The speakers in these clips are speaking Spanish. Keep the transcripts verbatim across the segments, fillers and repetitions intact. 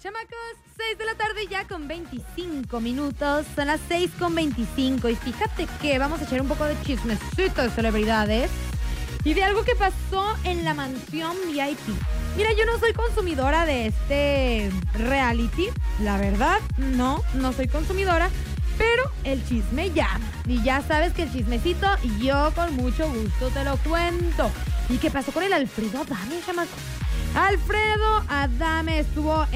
Chamacos, seis de la tarde ya con veinticinco minutos. Son las seis con veinticinco. Y fíjate que vamos a echar un poco de chismecito de celebridades y de algo que pasó en la mansión V I P. Mira, yo no soy consumidora de este reality, la verdad, no, no soy consumidora, pero el chisme llama. Y ya sabes que el chismecito yo con mucho gusto te lo cuento. ¿Y qué pasó con el Alfredo Adame, chamaco? Alfredo Adame estuvo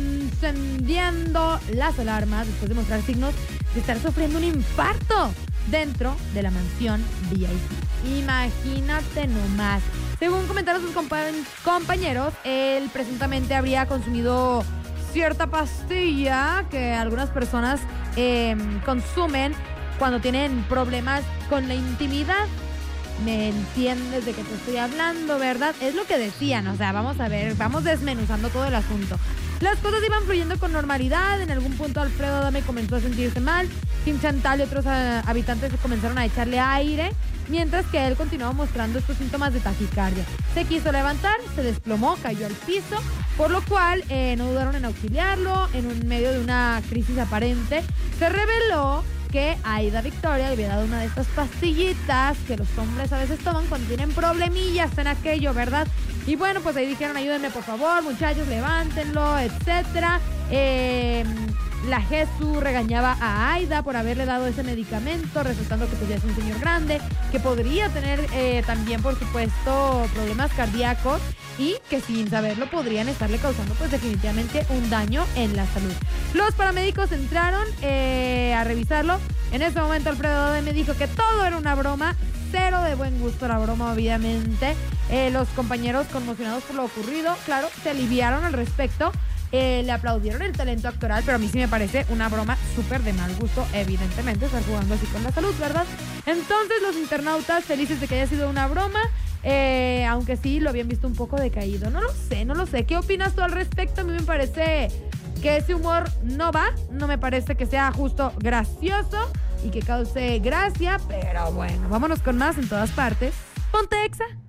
encendiendo las alarmas después de mostrar signos de estar sufriendo un infarto dentro de la mansión V I P. Imagínate nomás. Según comentaron sus compa- compañeros, él presuntamente habría consumido cierta pastilla que algunas personas eh, consumen cuando tienen problemas con la intimidad. ¿Me entiendes de qué te estoy hablando, verdad? Es lo que decían, o sea, vamos a ver, vamos desmenuzando todo el asunto. Las cosas iban fluyendo con normalidad. En algún punto Alfredo Adame comenzó a sentirse mal. Kim Chantal y otros uh, habitantes comenzaron a echarle aire, mientras que él continuaba mostrando estos síntomas de taquicardia. Se quiso levantar, se desplomó, cayó al piso, por lo cual eh, no dudaron en auxiliarlo. En un medio de una crisis aparente, se reveló que Aida Victoria le había dado una de estas pastillitas que los hombres a veces toman cuando tienen problemillas en aquello, ¿verdad? Y bueno, pues ahí dijeron, ayúdenme por favor, muchachos, levántenlo, etcétera. Eh, la Jesús regañaba a Aida por haberle dado ese medicamento, resultando que pues ya es un señor grande, que podría tener eh, también, por supuesto, problemas cardíacos y que sin saberlo podrían estarle causando pues definitivamente un daño en la salud. Los paramédicos entraron eh, a revisarlo. En ese momento Alfredo Adame dijo que todo era una broma, cero de buen gusto la broma, obviamente. Eh, los compañeros, conmocionados por lo ocurrido, claro, se aliviaron al respecto. Eh, le aplaudieron el talento actoral, pero a mí sí me parece una broma súper de mal gusto, evidentemente, estar jugando así con la salud, ¿verdad? Entonces los internautas felices de que haya sido una broma, eh, aunque sí lo habían visto un poco decaído. No lo sé, no lo sé. ¿Qué opinas tú al respecto? A mí me parece que ese humor no va, no me parece que sea justo gracioso y que cause gracia, pero bueno, vámonos con más en todas partes. Ponte Exa.